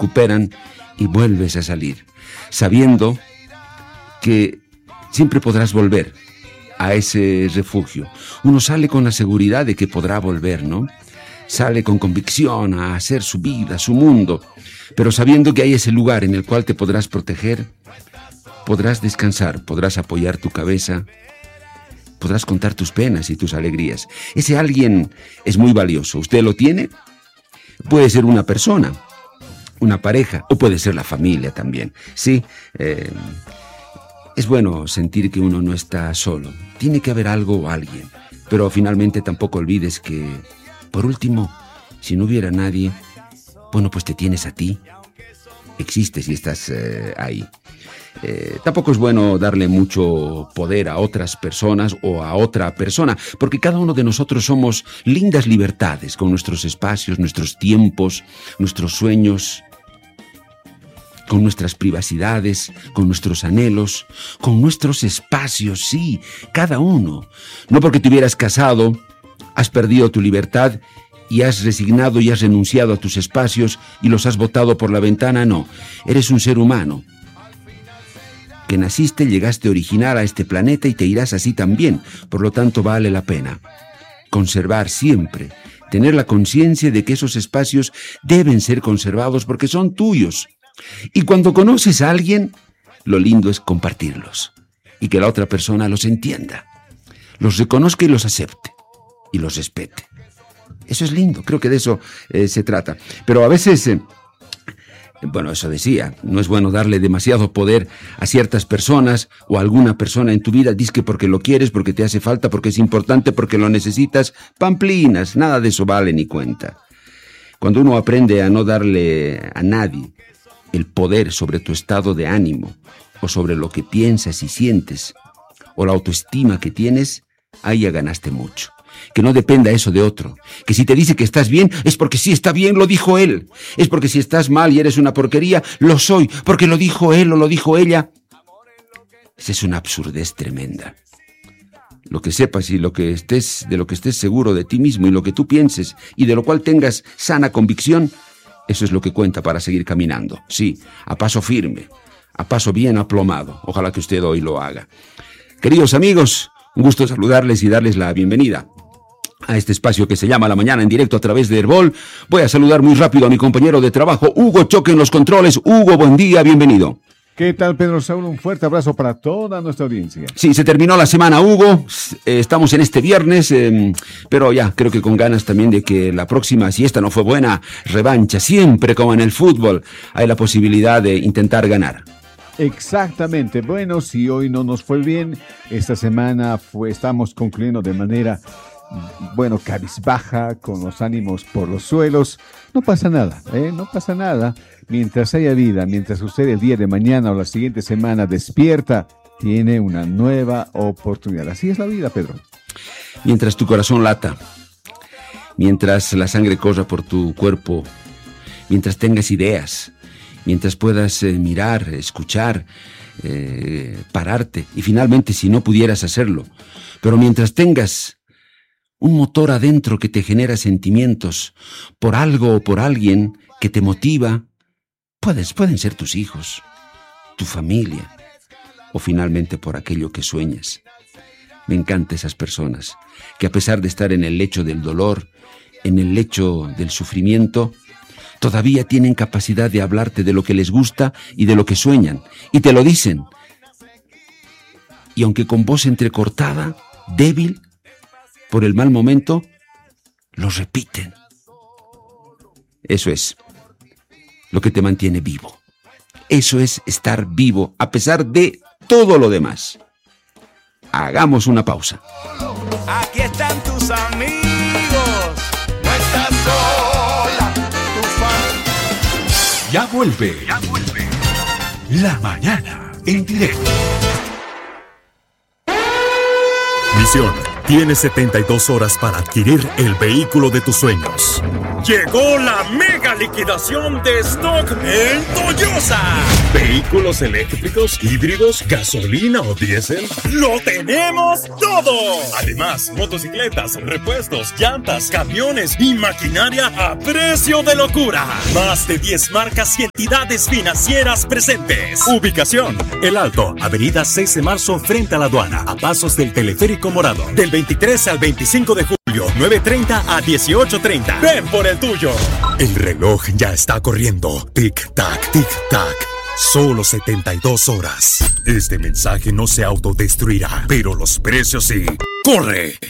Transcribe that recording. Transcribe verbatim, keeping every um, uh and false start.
recuperan y vuelves a salir, sabiendo que siempre podrás volver a ese refugio. Uno sale con la seguridad de que podrá volver, ¿no? Sale con convicción a hacer su vida, su mundo, pero sabiendo que hay ese lugar en el cual te podrás proteger, podrás descansar, podrás apoyar tu cabeza, podrás contar tus penas y tus alegrías. Ese alguien es muy valioso. ¿Usted lo tiene? Puede ser una persona, una pareja, o puede ser la familia también. Sí, eh, es bueno sentir que uno no está solo. Tiene que haber algo o alguien. Pero finalmente tampoco olvides que, por último, si no hubiera nadie, bueno, pues te tienes a ti. Existes y estás eh, ahí. Eh, tampoco es bueno darle mucho poder a otras personas o a otra persona, porque cada uno de nosotros somos lindas libertades, con nuestros espacios, nuestros tiempos, nuestros sueños, con nuestras privacidades, con nuestros anhelos, con nuestros espacios, sí, cada uno. No porque te hubieras casado, has perdido tu libertad y has resignado y has renunciado a tus espacios y los has botado por la ventana, no. Eres un ser humano que naciste, llegaste original a este planeta y te irás así también. Por lo tanto, vale la pena conservar siempre, tener la conciencia de que esos espacios deben ser conservados porque son tuyos. Y cuando conoces a alguien, lo lindo es compartirlos y que la otra persona los entienda, los reconozca y los acepte y los respete. Eso es lindo, creo que de eso eh, se trata. Pero a veces... Eh, Bueno, eso decía, no es bueno darle demasiado poder a ciertas personas o a alguna persona en tu vida. Diz que porque lo quieres, porque te hace falta, porque es importante, porque lo necesitas. Pamplinas, nada de eso vale ni cuenta. Cuando uno aprende a no darle a nadie el poder sobre tu estado de ánimo o sobre lo que piensas y sientes o la autoestima que tienes, ahí ya ganaste mucho. Que no dependa eso de otro. Que si te dice que estás bien, es porque sí está bien, lo dijo él. Es porque si estás mal y eres una porquería, lo soy, porque lo dijo él o lo dijo ella. Esa es una absurdez tremenda. Lo que sepas y lo que estés, de lo que estés seguro de ti mismo y lo que tú pienses y de lo cual tengas sana convicción, eso es lo que cuenta para seguir caminando. Sí, a paso firme, a paso bien aplomado. Ojalá que usted hoy lo haga. Queridos amigos, un gusto saludarles y darles la bienvenida a este espacio que se llama La Mañana en Directo a través de Herbol. Voy a saludar muy rápido a mi compañero de trabajo, Hugo Choque en los controles. Hugo, buen día, bienvenido. ¿Qué tal, Pedro Saúl? Un fuerte abrazo para toda nuestra audiencia. Sí, se terminó la semana, Hugo. Eh, estamos en este viernes, eh, pero ya creo que con ganas también de que la próxima, si esta no fue buena, revancha. Siempre como en el fútbol hay la posibilidad de intentar ganar. Exactamente. Bueno, si hoy no nos fue bien, esta semana fue, estamos concluyendo de manera... bueno, cabizbaja, con los ánimos por los suelos. No pasa nada, ¿eh? No pasa nada. Mientras haya vida, mientras usted el día de mañana o la siguiente semana despierta, tiene una nueva oportunidad. Así es la vida, Pedro. Mientras tu corazón lata, mientras la sangre corra por tu cuerpo, mientras tengas ideas, mientras puedas eh, mirar, escuchar, eh, pararte, y finalmente si no pudieras hacerlo, pero mientras tengas un motor adentro que te genera sentimientos por algo o por alguien que te motiva, puedes, pueden ser tus hijos, tu familia, o finalmente por aquello que sueñas. Me encantan esas personas que a pesar de estar en el lecho del dolor, en el lecho del sufrimiento, todavía tienen capacidad de hablarte de lo que les gusta y de lo que sueñan, y te lo dicen. Y aunque con voz entrecortada, débil, por el mal momento, lo repiten. Eso es lo que te mantiene vivo. Eso es estar vivo a pesar de todo lo demás. Hagamos una pausa. Aquí están tus amigos. No estás sola, tu familia. Ya vuelve. Ya vuelve. La Mañana en Directo. Misión: Tienes setenta y dos horas para adquirir el vehículo de tus sueños. Llegó la mega liquidación de stock en Toyosa. ¿Vehículos eléctricos, híbridos, gasolina o diésel? ¡Lo tenemos todo! Además, motocicletas, repuestos, llantas, camiones y maquinaria a precio de locura. Más de diez marcas y entidades financieras presentes. Ubicación: El Alto, avenida seis de marzo frente a la aduana, a pasos del Teleférico Morado. Del veintitrés al veinticinco de julio, nueve treinta a dieciocho treinta. Ven por el tuyo. El reloj ya está corriendo. Tic-tac, tic-tac. Solo setenta y dos horas. Este mensaje no se autodestruirá, pero los precios sí. ¡Corre!